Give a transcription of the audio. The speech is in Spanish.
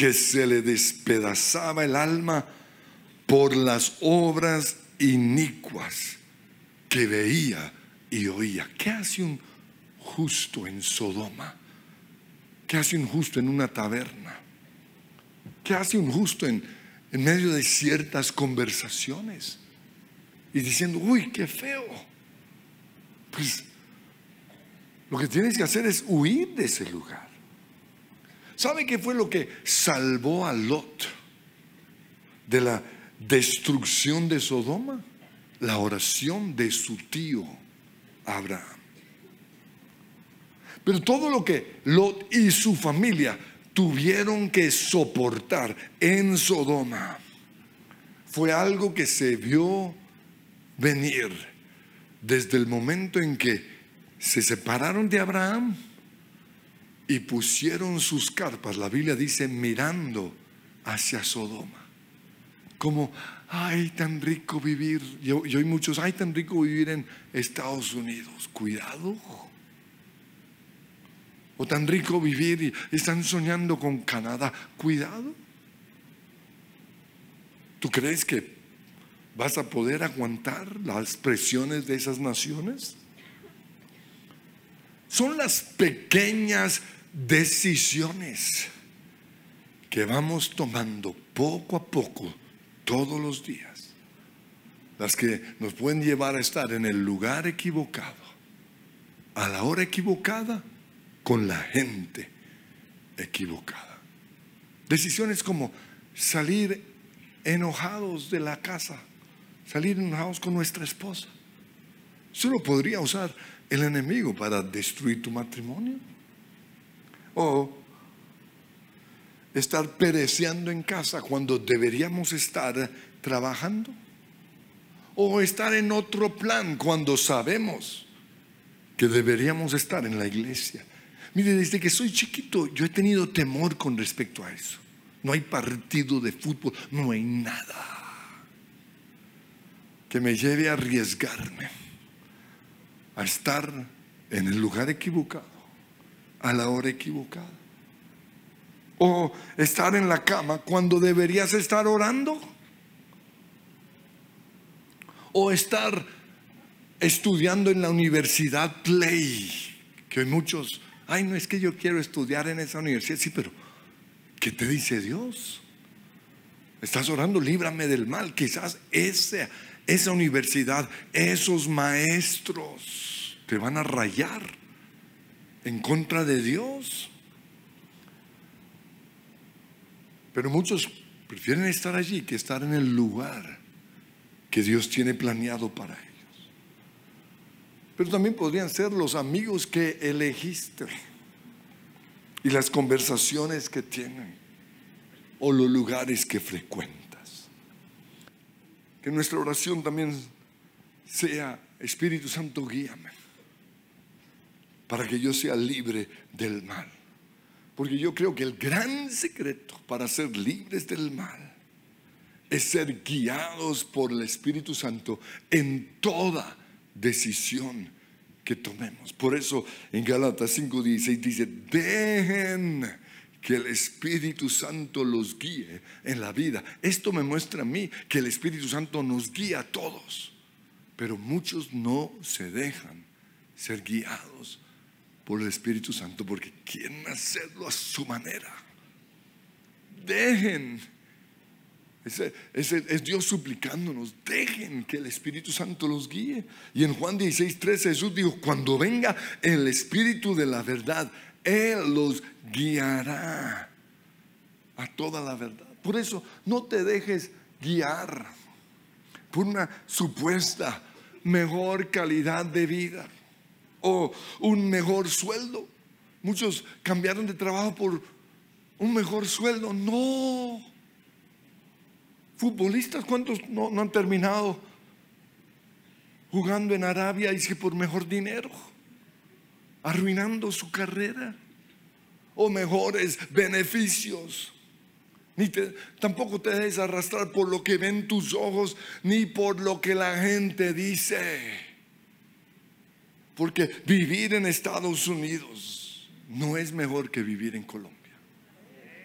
que se le despedazaba el alma por las obras inicuas que veía y oía. ¿Qué hace un justo en Sodoma? ¿Qué hace un justo en una taberna? ¿Qué hace un justo en medio de ciertas conversaciones? Y diciendo, uy, qué feo. Pues lo que tienes que hacer es huir de ese lugar. ¿Sabe qué fue lo que salvó a Lot de la destrucción de Sodoma? La oración de su tío Abraham. Pero todo lo que Lot y su familia tuvieron que soportar en Sodoma fue algo que se vio venir desde el momento en que se separaron de Abraham y pusieron sus carpas. La Biblia dice mirando hacia Sodoma, como ay, tan rico vivir. Y hoy muchos, ay, tan rico vivir en Estados Unidos. Cuidado. O tan rico vivir y están soñando con Canadá. Cuidado. ¿Tú crees que vas a poder aguantar las presiones de esas naciones? Son las pequeñas decisiones que vamos tomando poco a poco todos los días, las que nos pueden llevar a estar en el lugar equivocado, a la hora equivocada, con la gente equivocada. Decisiones como salir enojados de la casa, salir enojados con nuestra esposa. Eso lo podría usar el enemigo para destruir tu matrimonio. O estar pereciendo en casa cuando deberíamos estar trabajando. O estar en otro plan cuando sabemos que deberíamos estar en la iglesia. Mire, desde que soy chiquito yo he tenido temor con respecto a eso. No hay partido de fútbol, no hay nada que me lleve a arriesgarme a estar en el lugar equivocado, a la hora equivocada. O estar en la cama cuando deberías estar orando. O estar estudiando en la universidad Play, que hoy muchos, ay, no, es que yo quiero estudiar en esa universidad. Sí, pero ¿qué te dice Dios? Estás orando, líbrame del mal. Quizás esa universidad, esos maestros te van a rayar en contra de Dios. Pero muchos prefieren estar allí que estar en el lugar que Dios tiene planeado para ellos. Pero también podrían ser los amigos que elegiste y las conversaciones que tienen o los lugares que frecuentas. Que nuestra oración también sea: Espíritu Santo, guíame para que yo sea libre del mal. Porque yo creo que el gran secreto para ser libres del mal es ser guiados por el Espíritu Santo en toda decisión que tomemos. Por eso en Gálatas 5:16 dice: dejen que el Espíritu Santo los guíe en la vida. Esto me muestra a mí que el Espíritu Santo nos guía a todos, pero muchos no se dejan ser guiados por el Espíritu Santo porque quieren hacerlo a su manera. Dejen. Es Dios suplicándonos: dejen que el Espíritu Santo los guíe. Y en Juan 16:13 Jesús dijo: cuando venga el Espíritu de la verdad, Él los guiará a toda la verdad. Por eso no te dejes guiar por una supuesta mejor calidad de vida o un mejor sueldo. Muchos cambiaron de trabajo por un mejor sueldo. No. Futbolistas, ¿cuántos no han terminado jugando en Arabia y que por mejor dinero, arruinando su carrera? O mejores beneficios. Tampoco te dejes arrastrar por lo que ven tus ojos, ni por lo que la gente dice. Porque vivir en Estados Unidos no es mejor que vivir en Colombia.